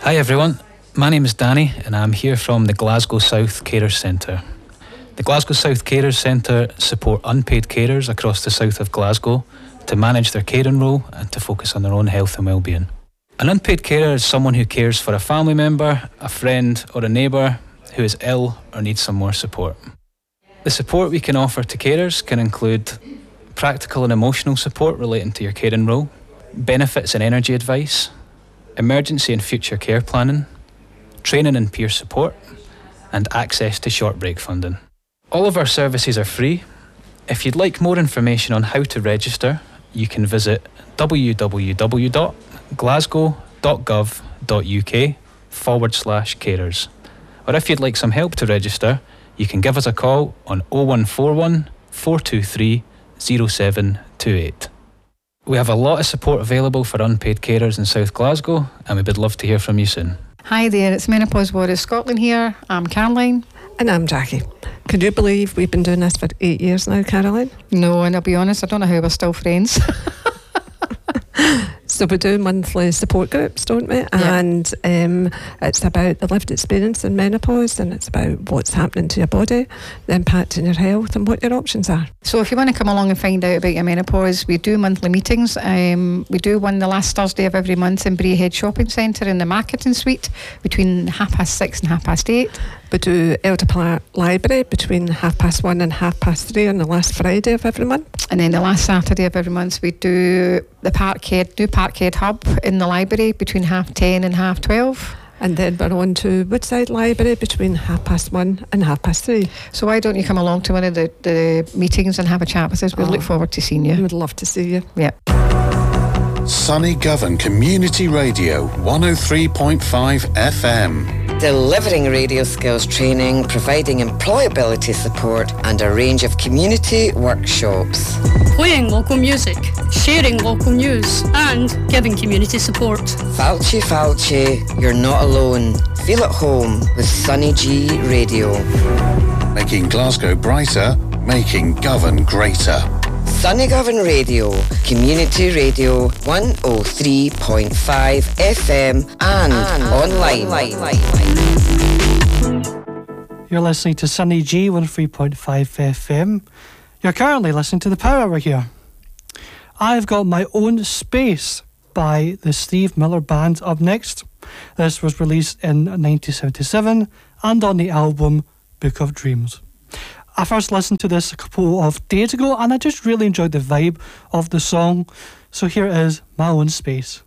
Hi everyone, my name is Danny and I'm here from the Glasgow South Carers Centre. The Glasgow South Carers Centre support unpaid carers across the south of Glasgow to manage their caring role and to focus on their own health and well-being. An unpaid carer is someone who cares for a family member, a friend or a neighbour who is ill or needs some more support. The support we can offer to carers can include practical and emotional support relating to your caring role, benefits and energy advice, emergency and future care planning, training and peer support, and access to short break funding. All of our services are free. If you'd like more information on how to register, you can visit www.glasgow.gov.uk/carers. Or if you'd like some help to register, you can give us a call on 0141 423 0728. We have a lot of support available for unpaid carers in South Glasgow, and we would love to hear from you soon. Hi there, it's Menopause Warriors Scotland here. I'm Caroline. And I'm Jackie. Could you believe we've been doing this for 8 years now, Caroline? No, and I'll be honest, I don't know how we're still friends. So we do monthly support groups, don't we? Yeah. And it's about the lived experience in menopause, and it's about what's happening to your body, the impact on your health, and what your options are. So if you want to come along and find out about your menopause, we do monthly meetings. We do one the last Thursday of every month in Braehead Shopping Centre in the Marketing Suite between 6:30 and 8:30. We do Elder Park Library between 1:30 and 3:30 on the last Friday of every month. And then the last Saturday of every month we do the Parkhead Hub in the library between 10:30 and 12:30. And then we're on to Woodside Library between 1:30 and 3:30. So why don't you come along to one of the meetings and have a chat with us? We'll look forward to seeing you. We would love to see you. Yeah. Sunny Govan Community Radio 103.5 FM. Delivering radio skills training, providing employability support and a range of community workshops. Playing local music, sharing local news and giving community support. Falchi, you're not alone. Feel at home with Sunny G Radio. Making Glasgow brighter, making Govan greater. Sunny Govan Radio, Community Radio 103.5 FM and online. You're listening to Sunny G 103.5 FM. You're currently listening to The Power Hour here. I've got My Own Space by the Steve Miller Band up next. This was released in 1977 and on the album Book of Dreams. I first listened to this a couple of days ago and I just really enjoyed the vibe of the song. So here is My Own Space.